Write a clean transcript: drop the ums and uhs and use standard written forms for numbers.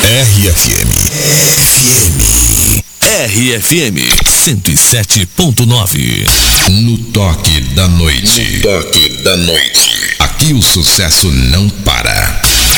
RFM 107.9. No toque da noite. Aqui o sucesso não para.